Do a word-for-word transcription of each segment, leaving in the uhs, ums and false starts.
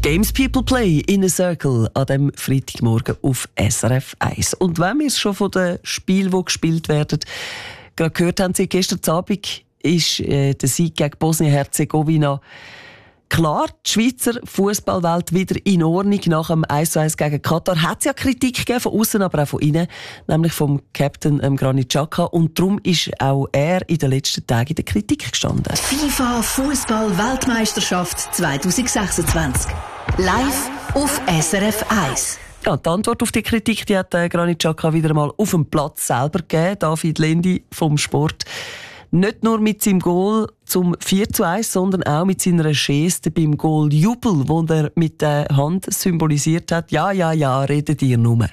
Games People Play in a Circle an diesem Freitagmorgen auf S R F eins. Und wenn wir es schon von den Spielen, die gespielt werden, gerade gehört haben, Sie, gestern Abend ist äh, der Sieg gegen Bosnien-Herzegowina klar. Die Schweizer Fußballwelt wieder in Ordnung nach dem eins zu eins gegen Katar. Hat es ja Kritik gegeben, von außen, aber auch von innen, nämlich vom Captain ähm, Granit Xhaka. Und darum ist auch er in den letzten Tagen in der Kritik gestanden. FIFA Fußball-Weltmeisterschaft zwanzig sechsundzwanzig. Live auf S R F eins. Ja, die Antwort auf die Kritik, die hat äh, Granit Xhaka wieder mal auf dem Platz selber gegeben. David Lendi vom Sport. Nicht nur mit seinem Goal zum vier zu eins, sondern auch mit seiner Geste beim Goal-Jubel, wo er mit der Hand symbolisiert hat. Ja, ja, ja, redet ihr nur.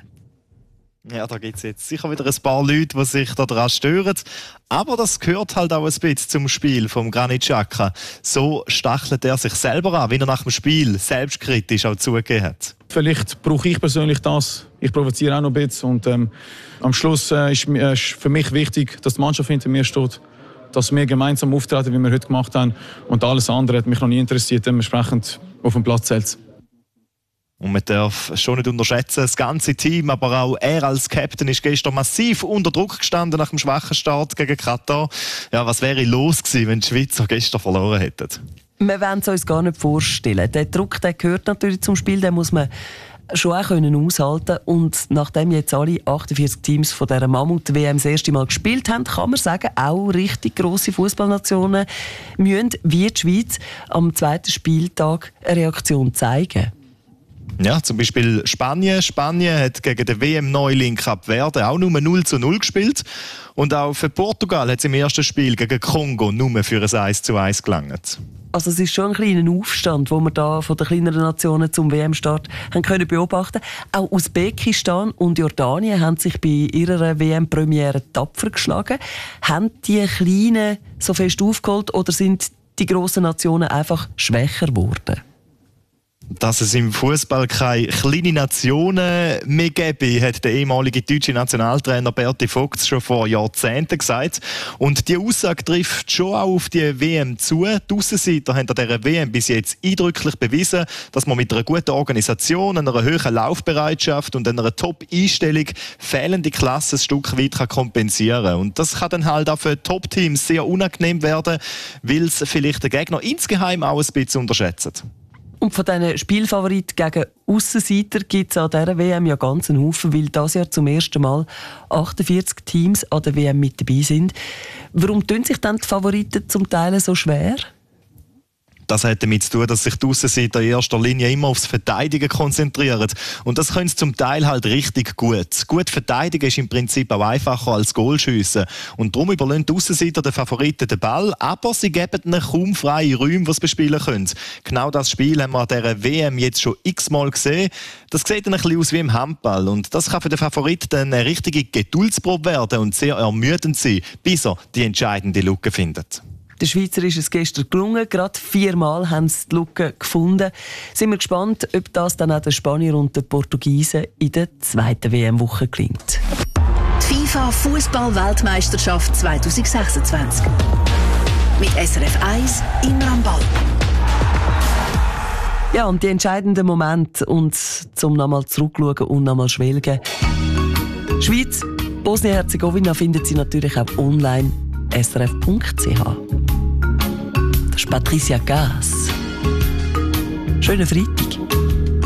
Ja, da gibt es jetzt sicher wieder ein paar Leute, die sich daran stören. Aber das gehört halt auch ein bisschen zum Spiel vom Granit Xhaka. So stachelt er sich selber an, wie er nach dem Spiel selbstkritisch auch zugegeben hat. Vielleicht brauche ich persönlich das. Ich provoziere auch noch ein bisschen. Und ähm, am Schluss äh, ist, äh, ist für mich wichtig, dass die Mannschaft hinter mir steht. Dass wir gemeinsam auftreten, wie wir heute gemacht haben. Und alles andere hat mich noch nie interessiert. Dementsprechend auf dem Platz zählt. Und man darf schon nicht unterschätzen, das ganze Team, aber auch er als Captain ist gestern massiv unter Druck gestanden nach dem schwachen Start gegen Katar. Ja, was wäre los gewesen, wenn die Schweizer gestern verloren hätten? Wir wollen es uns gar nicht vorstellen. Der Druck, der gehört natürlich zum Spiel, den muss man schon auch können aushalten. Und nachdem jetzt alle achtundvierzig Teams von dieser Mammut-W M das erste Mal gespielt haben, kann man sagen, auch richtig grosse Fußballnationen müssen, wie die Schweiz, am zweiten Spieltag eine Reaktion zeigen. Ja, zum Beispiel Spanien. Spanien hat gegen den W M-Neuling Kap Verde auch nur null zu null gespielt. Und auch für Portugal hat es im ersten Spiel gegen Kongo nur für ein eins zu eins gelangt. Also es ist schon ein kleiner Aufstand, den wir da von den kleineren Nationen zum W M-Start haben können beobachten. Auch Usbekistan und Jordanien haben sich bei ihrer W M-Premiere tapfer geschlagen. Haben die Kleinen so fest aufgeholt oder sind die grossen Nationen einfach schwächer geworden? Dass es im Fußball keine kleinen Nationen mehr gäbe, hat der ehemalige deutsche Nationaltrainer Berti Vogts schon vor Jahrzehnten gesagt. Und die Aussage trifft schon auch auf die W M zu. Die Aussenseiter haben an dieser W M bis jetzt eindrücklich bewiesen, dass man mit einer guten Organisation, einer hohen Laufbereitschaft und einer Top-Einstellung fehlende Klasse ein Stück weit kompensieren kann. Und das kann dann halt auch für Top-Teams sehr unangenehm werden, weil es vielleicht den Gegner insgeheim auch ein bisschen unterschätzen. Und von diesen Spielfavoriten gegen Aussenseiter gibt es an dieser W M ja ganz einen Haufen, weil dieses Jahr zum ersten Mal achtundvierzig Teams an der W M mit dabei sind. Warum tun sich dann die Favoriten zum Teil so schwer? Das hat damit zu tun, dass sich die Aussenseiter in erster Linie immer aufs Verteidigen konzentrieren. Und das können sie zum Teil halt richtig gut. Gut verteidigen ist im Prinzip auch einfacher als Goalschiessen. Und darum überlassen die Aussenseiter den Favoriten den Ball, aber sie geben ihnen kaum freie Räume, die sie bespielen können. Genau das Spiel haben wir an dieser W M jetzt schon x-mal gesehen. Das sieht dann ein bisschen aus wie im Handball. Und das kann für den Favoriten eine richtige Geduldsprobe werden und sehr ermüdend sein, bis er die entscheidende Lücke findet. Der Schweizer ist es gestern gelungen. Gerade viermal haben sie die Lücke gefunden. Sind wir gespannt, ob das dann auch den Spanier und den Portugiesen in der zweiten W M-Woche gelingt. Die FIFA Fußball-Weltmeisterschaft zwanzig sechsundzwanzig. Mit S R F eins immer am Ball. Ja, und die entscheidenden Momente, und zum nochmal zurückschauen und nochmal schwelgen. Schweiz, Bosnien-Herzegowina finden Sie natürlich auch online s r f punkt c h. Das ist Patricia Gass. Schönen Freitag.